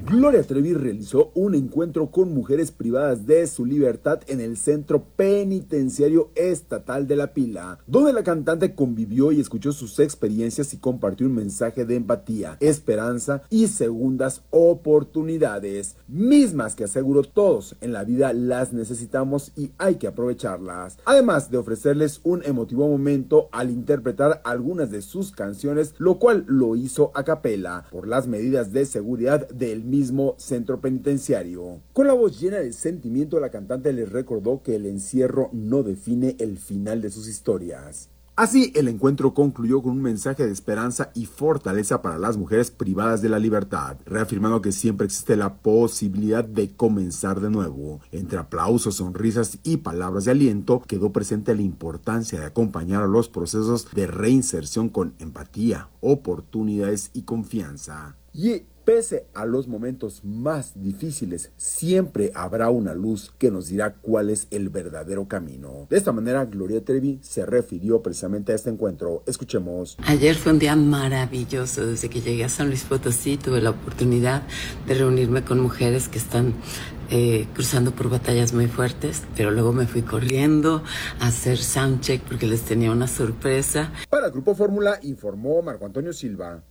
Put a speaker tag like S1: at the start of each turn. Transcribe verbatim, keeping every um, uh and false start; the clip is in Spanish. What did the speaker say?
S1: Gloria Trevi realizó un encuentro con mujeres privadas de su libertad en el Centro Penitenciario Estatal de La Pila, donde la cantante convivió y escuchó sus experiencias y compartió un mensaje de empatía, esperanza y segundas oportunidades, mismas que aseguró todos en la vida las necesitamos y hay que aprovecharlas, además de ofrecerles un emotivo momento al interpretar algunas de sus canciones, lo cual lo hizo a capela por las medidas de seguridad del mismo centro penitenciario. Con la voz llena de sentimiento, la cantante les recordó que el encierro no define el final de sus historias. Así, el encuentro concluyó con un mensaje de esperanza y fortaleza para las mujeres privadas de la libertad, reafirmando que siempre existe la posibilidad de comenzar de nuevo. Entre aplausos, sonrisas y palabras de aliento, quedó presente la importancia de acompañar a los procesos de reinserción con empatía, oportunidades y confianza. Y pese a los momentos más difíciles, siempre habrá una luz que nos dirá cuál es el verdadero camino. De esta manera, Gloria Trevi se refirió precisamente a este encuentro. Escuchemos.
S2: Ayer fue un día maravilloso. Desde que llegué a San Luis Potosí tuve la oportunidad de reunirme con mujeres que están eh, cruzando por batallas muy fuertes, pero luego me fui corriendo a hacer soundcheck porque les tenía una sorpresa.
S1: Para Grupo Fórmula informó Marco Antonio Silva.